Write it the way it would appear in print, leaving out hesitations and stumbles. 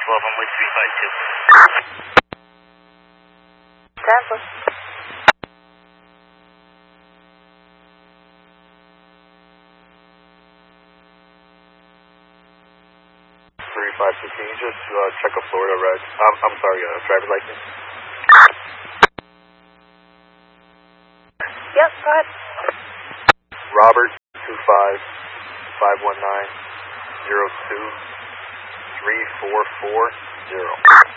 12 only 352. Tampa. 352, can you just check a Florida reg? I'm sorry, driver's license? Yep, go ahead. Robert 25519 02 3440.